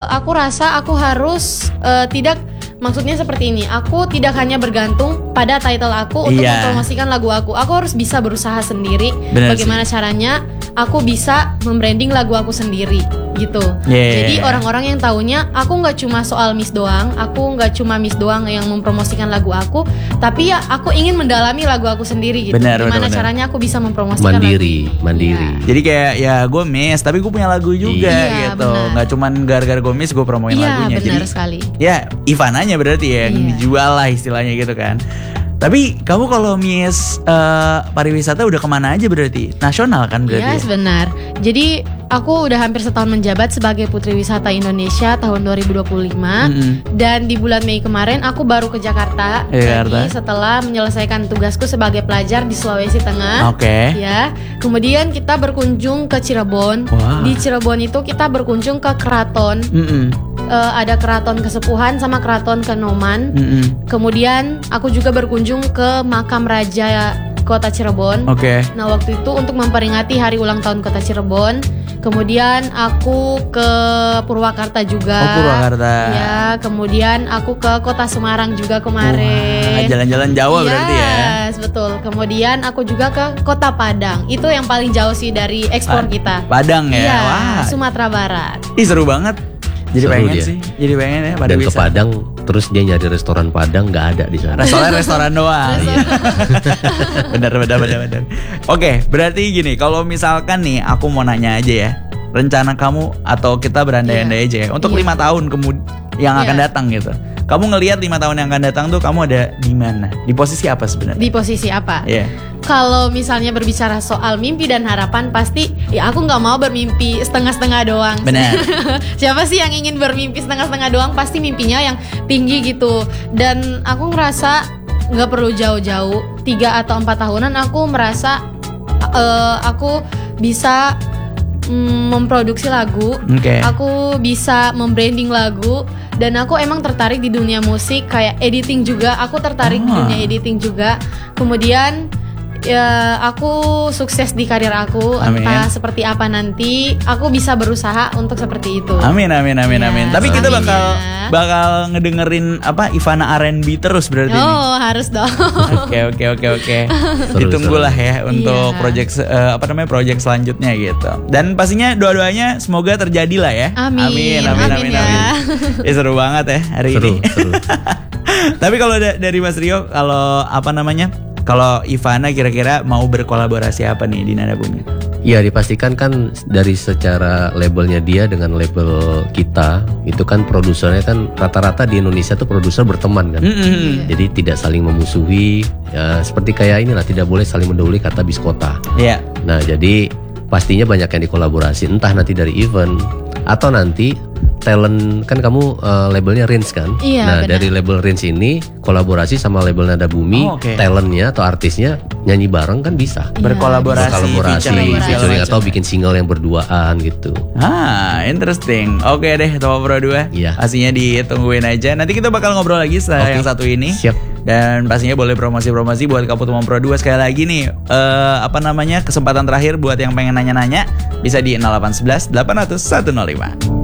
aku rasa aku harus maksudnya seperti ini, aku tidak hanya bergantung pada title aku untuk mempromosikan lagu aku harus bisa berusaha sendiri. Bagaimana caranya aku bisa membranding lagu aku sendiri gitu. Jadi orang-orang yang taunya aku nggak cuma soal Miss doang, aku nggak cuma Miss doang yang mempromosikan lagu aku, tapi ya aku ingin mendalami lagu aku sendiri gitu. Gimana caranya aku bisa mempromosikan mandiri. Jadi kayak ya gue Miss tapi gue punya lagu juga gitu. Nggak cuman gara-gara gue Miss gue promoin lagunya. Benar Jadi sekali. ya Ivananya berarti ya yang dijual lah istilahnya gitu kan. Tapi kamu kalau Miss pariwisata udah kemana aja berarti? Nasional kan berarti? Yes, benar. Jadi aku udah hampir setahun menjabat sebagai Putri Wisata Indonesia tahun 2025. Dan di bulan Mei kemarin aku baru ke Jakarta lagi setelah menyelesaikan tugasku sebagai pelajar di Sulawesi Tengah. Ya. Kemudian kita berkunjung ke Cirebon. Di Cirebon itu kita berkunjung ke keraton. Ada keraton Kesepuhan sama keraton Kanoman. Kemudian aku juga berkunjung ke makam raja Kota Cirebon. Nah waktu itu untuk memperingati hari ulang tahun Kota Cirebon. Kemudian aku ke Purwakarta juga. Purwakarta. Ya, kemudian aku ke Kota Semarang juga kemarin. Jalan-jalan Jawa berarti ya. Betul. Kemudian aku juga ke Kota Padang. Itu yang paling jauh sih dari ekspor kita. Padang ya. Iya, Sumatera Barat. Ih seru banget. Jadi seru pengen dia. sih. Jadi pengen ya. Dan ke Padang terus dia nyari restoran Padang nggak ada di sana. Restoran doang. Bener. Oke, berarti gini, kalau misalkan nih aku mau nanya aja ya, rencana kamu atau kita berandai-andai aja ya untuk 5 tahun yang akan datang gitu. Kamu ngelihat 5 tahun yang akan datang tuh kamu ada di mana? Di posisi apa sebenarnya? Di posisi apa? Kalau misalnya berbicara soal mimpi dan harapan, pasti ya aku nggak mau bermimpi setengah-setengah doang. Benar. Siapa sih yang ingin bermimpi setengah-setengah doang? Pasti mimpinya yang tinggi gitu. Dan aku ngerasa nggak perlu jauh-jauh, 3 atau 4 tahunan aku merasa aku bisa memproduksi lagu, aku bisa membranding lagu, dan aku emang tertarik di dunia musik, kayak editing juga, aku tertarik di dunia editing juga. Kemudian ya aku sukses di karir aku. Entah seperti apa nanti, aku bisa berusaha untuk seperti itu. Amin. Tapi kita bakal ngedengerin Ivana R&B terus berarti nih. Harus dong. Oke. Ditunggulah ya untuk project project selanjutnya gitu. Dan pastinya doa-doanya semoga terjadi lah ya. Amin. Seru banget ya hari ini. Seru. Tapi kalau dari Mas Rio, kalau Ivana kira-kira mau berkolaborasi apa nih di Nada Bumi? Ya dipastikan kan dari secara labelnya dia dengan label kita, itu kan produsernya kan rata-rata di Indonesia tuh produser berteman kan. Jadi tidak saling memusuhi, ya seperti kayak inilah, tidak boleh saling mendahului kata biskota. Nah jadi pastinya banyak yang dikolaborasi, entah nanti dari event atau nanti talent, kan kamu labelnya Rins kan? Nah benar. Dari label Rins ini kolaborasi sama label Nada Bumi, talentnya atau artisnya nyanyi bareng kan bisa. Berkolaborasi featuring atau bikin single yang berduaan gitu. Interesting. Oke deh, Top Pro 2. Pastinya ditungguin aja. Nanti kita bakal ngobrol lagi setelah yang satu ini. Siap. Dan pastinya boleh promosi-promosi buat Kapu Tumom Pro 2 sekali lagi nih. Kesempatan terakhir buat yang pengen nanya-nanya bisa di 0811 800 105.